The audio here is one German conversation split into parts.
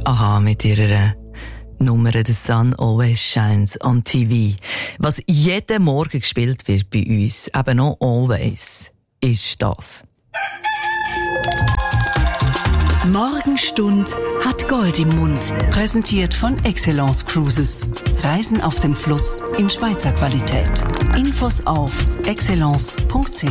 Aha, mit ihrer Nummer «The Sun Always Shines on TV». Was jeden Morgen gespielt wird bei uns, eben noch «Always», ist das. Morgenstund hat Gold im Mund. Präsentiert von Excellence Cruises. Reisen auf dem Fluss in Schweizer Qualität. Infos auf excellence.ch.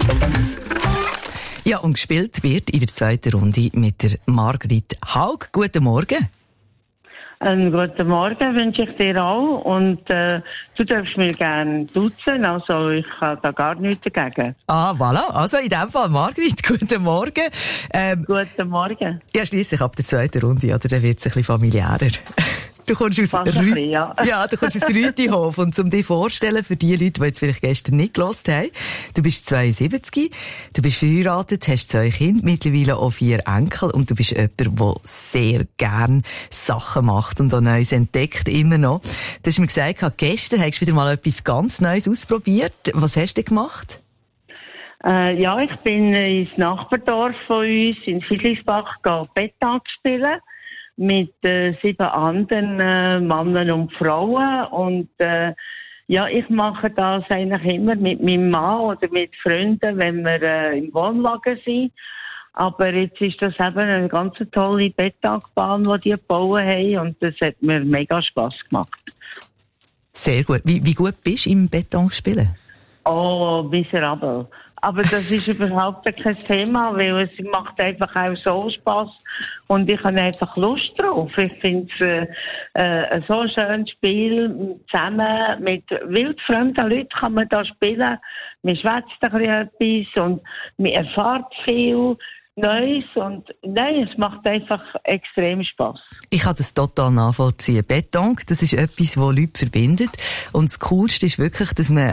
Ja, und gespielt wird in der zweiten Runde mit der Margrit Haug. Guten Morgen. Einen guten Morgen wünsche ich dir auch. Und du darfst mir gerne duzen, also ich habe da gar nichts dagegen. Ah, voilà. Also in dem Fall, Margrit, guten Morgen. Guten Morgen. Ja, schliesslich ab der zweiten Runde, oder? Dann wird es ein bisschen familiärer. Du kommst aus du kommst aus Rütihof. Und um dich vorzustellen, für die Leute, die jetzt vielleicht gestern nicht gehört haben, du bist 72, du bist verheiratet, hast 2 Kinder, mittlerweile auch 4 Enkel und du bist jemand, der sehr gern Sachen macht und auch Neues entdeckt, immer noch. Du hast mir gesagt, gestern hast du wieder mal etwas ganz Neues ausprobiert. Was hast du gemacht? Ja, ich bin ins Nachbardorf von uns, in Fiedlisbach, Pétanque spielen. Mit 7 anderen Männern und Frauen. Und ja, ich mache das eigentlich immer mit meinem Mann oder mit Freunden, wenn wir im Wohnwagen sind. Aber jetzt ist das eben eine ganz tolle Pétanque-Bahn, die die gebaut haben. Und das hat mir mega Spass gemacht. Sehr gut. Wie gut bist du im Pétanque spielen? Oh, miserabel. Aber das ist überhaupt kein Thema, weil es macht einfach auch so Spass und ich habe einfach Lust drauf. Ich finde es so ein schönes Spiel. Zusammen mit wildfremden Leuten kann man da spielen. Man schwätzt ein bisschen etwas und man erfährt viel Neues und nein, es macht einfach extrem Spass. Ich kann das total nachvollziehen. Pétanque, das ist etwas, das Leute verbindet. Und das Coolste ist wirklich, dass man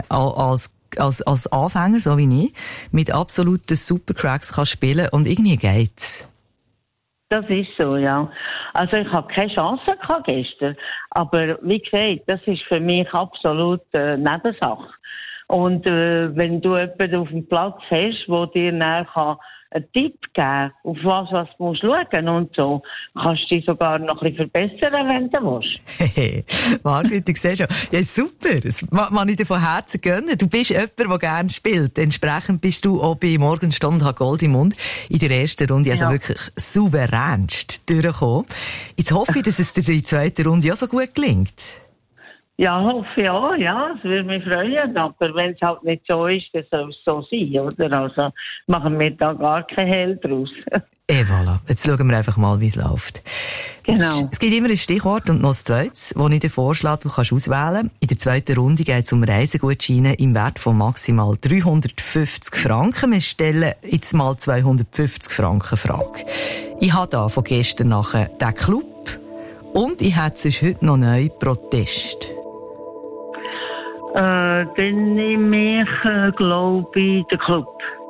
als Anfänger, so wie ich, mit absoluten Supercracks kann spielen und irgendwie geht's. Das ist so, ja. Also ich habe keine Chance gehabt gestern, aber wie gesagt, das ist für mich absolut Nebensache. Und wenn du jemanden auf dem Platz hast, wo dir nachher einen Tipp geben, auf was du musst schauen und so, kannst du dich sogar noch ein bisschen verbessern, wenn du willst. Hey, Margrit, du siehst schon. Ja, super. Das mag ich dir von Herzen gönnen. Du bist jemand, der gerne spielt. Entsprechend bist du auch bei Morgenstund hat Gold im Mund in der ersten Runde also wirklich souveränst durchgekommen. Jetzt hoffe ich, dass es dir in der zweiten Runde auch so gut gelingt. Ja, hoffe ich auch, ja, es würde mich freuen, aber wenn es halt nicht so ist, dann soll es so sein, oder? Also machen wir da gar kein Hehl draus. Voilà. Jetzt schauen wir einfach mal, wie es läuft. Genau. Es gibt immer ein Stichwort und noch ein zweites, das ich dir vorschlage, du kannst auswählen. In der zweiten Runde geht es um Reisegutscheine im Wert von maximal 350 Franken. Wir stellen jetzt mal 250 Franken Frage. Ich habe da von gestern nachher den Club und ich hätte sonst heute noch neu Protest. Dann nehme ich, glaube ich, den Club.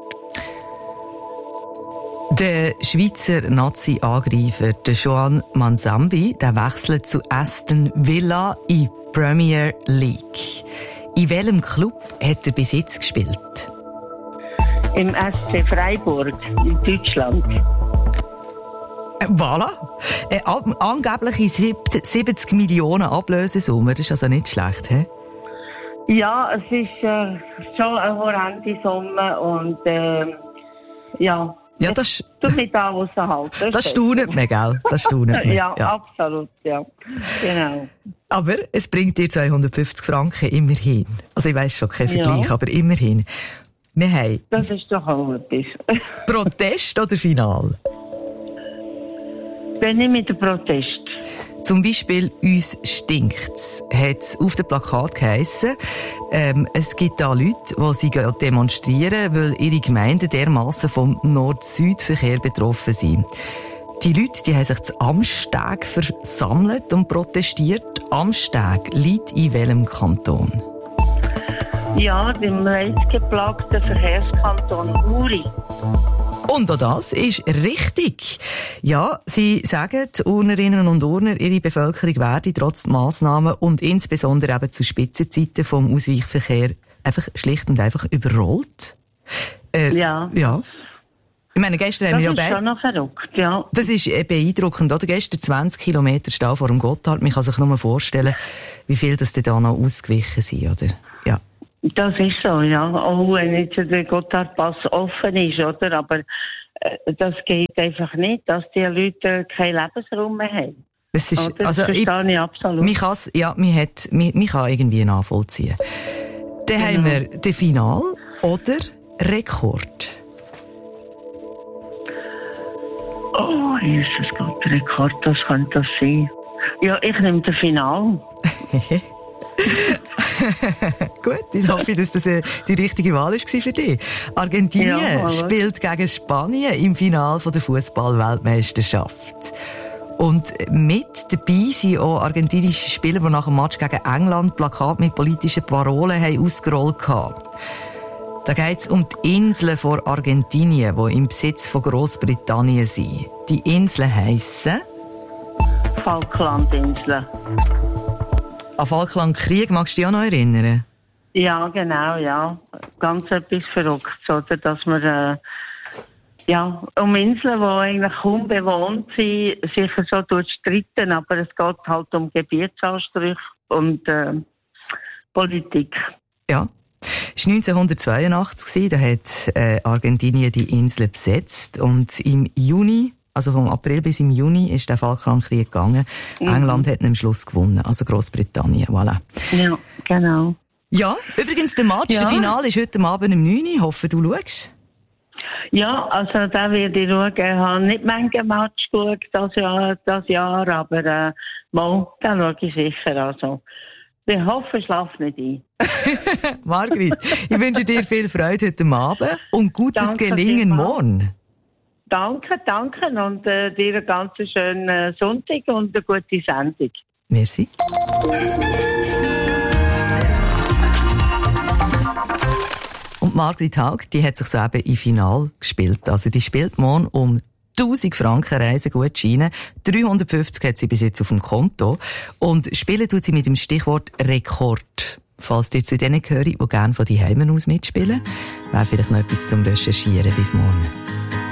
Der Schweizer Nazi-Angreifer, der Joan Manzambi, der wechselt zu Aston Villa in Premier League. In welchem Club hat er bis jetzt gespielt? Im SC Freiburg in Deutschland. Voilà. Angebliche 70 Millionen Ablösesumme, das ist also nicht schlecht, he? Ja, es ist schon eine horrende Summe und ja. Ja, das tut mich da raushalten. Das staunet mir, gell? Das staunet mir. Ja, absolut, ja. Genau. Aber es bringt dir 250 Franken immerhin. Also ich weiss schon, kein Vergleich, aber immerhin. Wir haben... Das ist doch auch etwas. Protest oder Final? Dann nehme ich den Protest. Zum Beispiel «Uns stinkt's» hat es auf dem Plakat geheissen. Es gibt da Leute, die sie demonstrieren, weil ihre Gemeinden dermassen vom Nord-Süd-Verkehr betroffen sind. Die Leute, die haben sich zu Amsteg versammelt und protestiert. Amsteg liegt in welchem Kanton? Ja, dem reizgeplagten Verkehrskanton Uri. Und auch das ist richtig. Ja, sie sagen, die Urnerinnen und Urner, ihre Bevölkerung werde trotz Massnahmen und insbesondere eben zu Spitzenzeiten vom Ausweichverkehr einfach schlicht und einfach überrollt. Ja. Ich meine, gestern haben wir ja Das ist schon noch verrückt, ja. Das ist beeindruckend, oder? Gestern 20 Kilometer Stau vor dem Gotthard. Man kann sich nur vorstellen, wie viel das da noch ausgewichen sind, oder? Ja. Das ist so, ja. Auch wenn jetzt der Gotthardpass offen ist, oder? Aber das geht einfach nicht, dass die Leute keinen Lebensraum mehr haben. Das ist, das verstehe ich absolut. Man kann irgendwie nachvollziehen. Dann haben wir den Final oder Rekord. Oh, Jesus Gott, Rekord, was könnte das sein? Ja, ich nehme den Final. Gut, ich hoffe, dass das die richtige Wahl war für dich. Argentinien spielt gegen Spanien im Finale der Fußball-Weltmeisterschaft. Und mit dabei sind auch argentinische Spieler, die nach dem Match gegen England Plakate mit politischen Parolen haben ausgerollt haben. Da geht es um die Inseln vor Argentinien, die im Besitz von Grossbritannien sind. Die Inseln heissen Falklandinseln. An Falklandkrieg magst du dich auch noch erinnern? Ja, genau, ja. Ganz etwas Verrücktes, oder? Dass man, um Inseln, die eigentlich kaum bewohnt sind, sicher so durchstritten, aber es geht halt um Gebietsansprüche und Politik. Ja. Es war 1982, da hat Argentinien die Insel besetzt und im Juni, also vom April bis im Juni, ist der Falklandkrieg gegangen. England hat am Schluss gewonnen, also Grossbritannien, voilà. Ja, genau. Ja, übrigens der Match, der Finale ist heute Abend um 9 Uhr, ich hoffe, du schaust. Ja, also da werde ich schauen. Ich habe nicht manche Match geschaut das Jahr, aber da schaue ich sicher. Also, ich hoffe, ich schlafe nicht ein. Margrit, ich wünsche dir viel Freude heute Abend und gutes Gelingen morgen. Danke und dir einen ganz schönen Sonntag und eine gute Sendung. Merci. Und Margrit Haug, die hat sich so eben im Finale gespielt. Also die spielt morgen um 1000 Franken Reisegutscheine. 350 hat sie bis jetzt auf dem Konto. Und spielen tut sie mit dem Stichwort Rekord. Falls ihr zu denen gehört, die gerne von die Heimen aus mitspielen, wäre vielleicht noch etwas zum Recherchieren bis morgen.